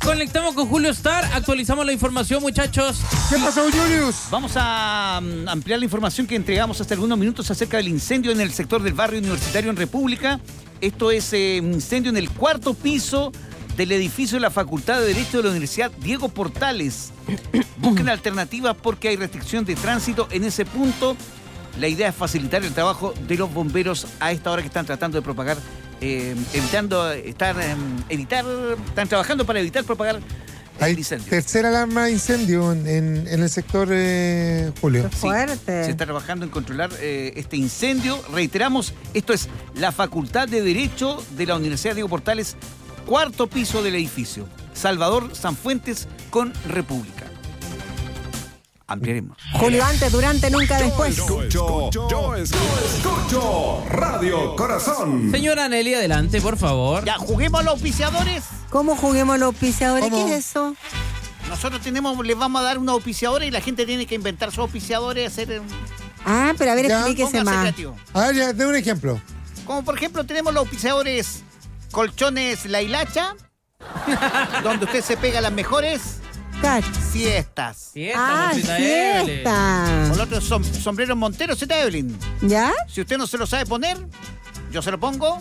conectamos con Julio Star, actualizamos la información, muchachos. ¿Qué pasó, Julius? Vamos a ampliar la información que entregamos hace algunos minutos acerca del incendio en el sector del barrio universitario en República. Esto es un incendio en el 4º piso del edificio de la Facultad de Derecho de la Universidad Diego Portales. Busquen alternativas porque hay restricción de tránsito en ese punto. La idea es facilitar el trabajo de los bomberos a esta hora que están tratando de propagar, están trabajando para evitar propagar el incendio. Tercera alarma de incendio en el sector, Julio. Sí, Fuerte. se está trabajando en controlar este incendio. Reiteramos, esto es la Facultad de Derecho de la Universidad Diego Portales, 4º piso del edificio. Salvador Sanfuentes con República. Ampliaremos. Julio antes, durante, nunca después. Yo escucho Radio Corazón. Señora Nelly, adelante, por favor. Ya, juguemos a los auspiciadores. ¿Cómo juguemos los auspiciadores? ¿Cómo? ¿Qué es eso? Nosotros les vamos a dar unos auspiciadores y la gente tiene que inventar sus auspiciadores, hacer... Ah, pero a ver, Ya, explíquese Póngase más. creativo. A ver, ya, de un ejemplo. Como por ejemplo tenemos los auspiciadores Colchones La Hilacha, donde usted se pega las mejores Cach. siestas. Ah, Monchita Evelyn. fiesta. O el otro sombreros Monteros Z Evelyn. ¿Ya? Si usted no se lo sabe poner, yo se lo pongo.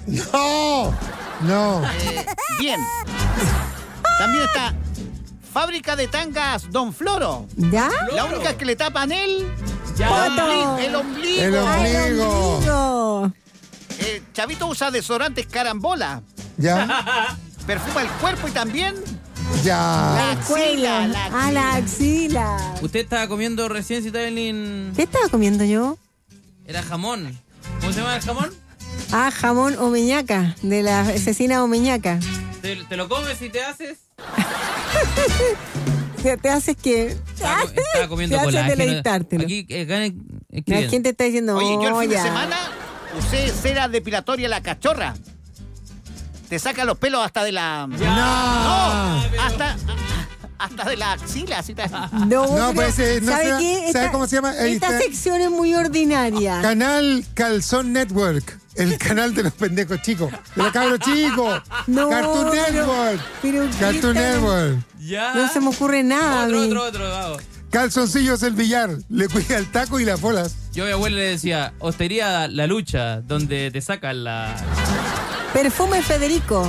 No. Bien. También está Fábrica de Tangas Don Floro. ¿Ya? La única que le tapan el Poto. ombligo. El Ay, ombligo. ombligo. Chavito usa desodorantes Carambola. Ya. Perfuma el cuerpo y también Ya. la axila. La axila. Usted estaba comiendo recién, Cita Evelyn. ¿Qué estaba comiendo yo? Era jamón. ¿Cómo se llama el jamón? Ah, jamón omeñaca, de la asesina omeñaca. ¿Te lo comes y te haces? Te haces que... Estaba comiendo te hace colágeno. deleitártelo. Aquí, La gente está diciendo, Oye, yo el fin de ya. semana usé cera depilatoria La Cachorra. Te saca los pelos hasta de la... No. Hasta de la axila. Así No, pero, pues, no ¿sabe se- qué? ¿sabe cómo se llama? Ahí Esta está. sección es muy ordinaria. Canal Calzón Network. El canal de los pendejos chicos. De los cabros chicos. No, Cartoon pero- Network. pero Cartoon ¿qué tal? Network. Ya. No se me ocurre nada. a mí. Otro, vamos. Calzoncillos el billar. Le cuida el taco y las bolas. Yo a mi abuela le decía, hostería La Lucha, donde te sacan la... Perfume Federico.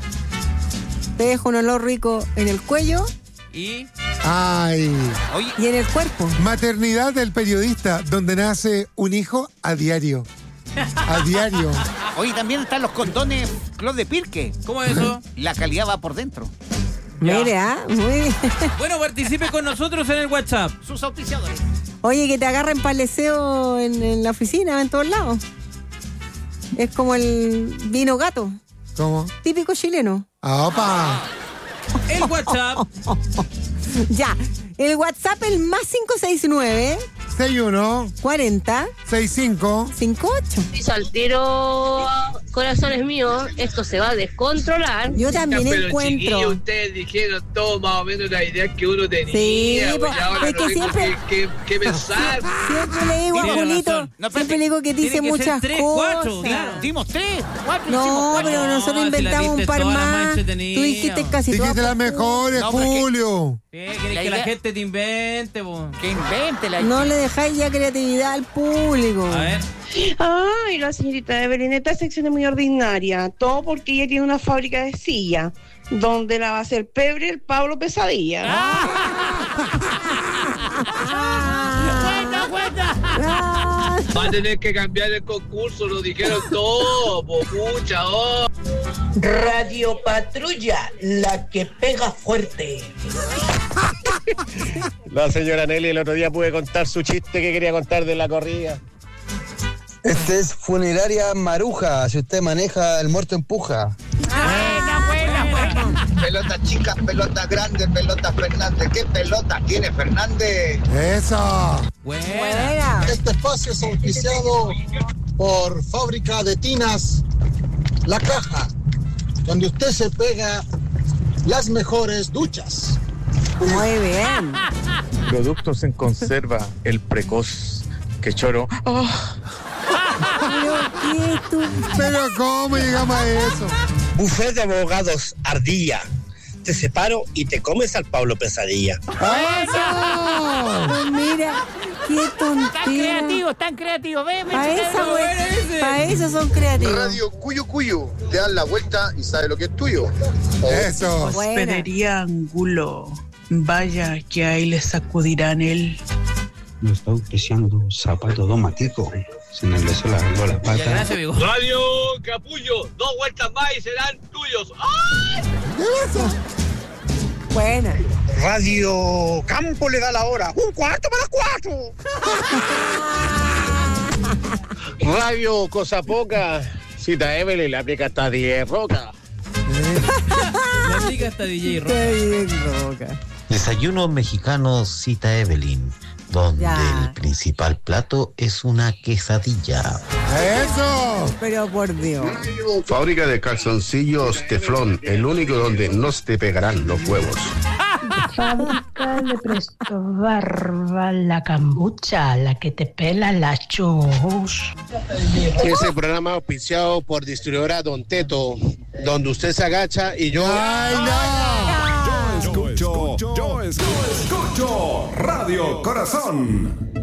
Te deja un olor rico en el cuello Y... Ay. Oye, y en el cuerpo. Maternidad del periodista, donde nace un hijo a diario. A diario. oye, también están los condones Claude de Pirque. ¿Cómo es eso? La calidad va por dentro. Ya. Mire, muy bien. Bueno, participe con nosotros en el WhatsApp. Sus auspiciadores. Oye, que te agarren paleseo en la oficina, en todos lados. Es como el vino gato, ¿Cómo? típico chileno. ¡Opa! El WhatsApp. Ya, el WhatsApp el más 569 61 40 65 58. Piso al tiro, corazones míos, esto se va a descontrolar. Yo también Pero encuentro. chiquillos, ustedes dijeron todo más o menos la idea que uno tenía. Sí, pues, po, y ahora es no que tengo siempre- que pensar. Siempre le digo a Tiene Julito, razón. No, siempre le digo que dice Tiene que ser muchas 3, cosas. 4, claro. Dimos 3, 4, No, hicimos 4. pero nosotros si la inventamos un diste par todas las más más. entretenidas. Tú dijiste casi Dijiste todas. las mejores, No, pero es que- Julio. ¿Quieres La que la idea- gente te invente, po? Que invente la No le dejáis ya creatividad al público. A ver. Ay, la señorita Evelyn, esta sección es muy ordinaria. Todo porque ella tiene una fábrica de silla, donde la va a hacer pebre el Pablo Pesadilla. Ah, Va a tener que cambiar el concurso, lo dijeron todo, po, pucha, oh. Radio Patrulla, la que pega fuerte. La señora Nelly el otro día pude contar su chiste que quería contar de la corrida. Este es Funeraria Maruja, si usted maneja el muerto empuja. Pelotas chicas, pelotas grandes, pelotas Fernández. ¿Qué pelota tiene Fernández? Eso. buena. Este espacio es auspiciado por Fábrica de Tinas La Caja, donde usted se pega las mejores duchas. Muy bien. Productos en conserva, el precoz. Que choro. Pero, ¿qué tú? Pero ¿cómo llegamos a eso? Buffet de abogados Ardilla, te separo y te comes al Pablo Pesadilla. ¡Eso! Mira, qué tontera. Tan creativos. Para eso son creativos. Radio Cuyo Cuyo, te dan la vuelta y sabes lo que es tuyo. Eso. Hospedería Angulo. Vaya que ahí le sacudirán él. No está auspiciando Zapato Domatico. Se me empezó la pata. Gracias, amigo. Radio Capullo, 2 vueltas más y serán tuyos. ¡Ay! Buena. Radio Campo le da la hora. 4:45. Radio Cosa Poca, cita Evelyn, la aplica hasta 10 rocas. La aplica hasta DJ Roca. Desayuno mexicano, cita Evelyn, donde el principal plato es una quesadilla. ¡Eso! Pero por Dios. Fábrica de calzoncillos Teflón, el único donde no se te pegarán los huevos. Fábrica de Presto Barba, la cambucha, la que te pela la chus. Ese programa auspiciado por distribuidora Don Teto, donde usted se agacha y yo... ¡Ay, no! Yo escucho Radio Corazón.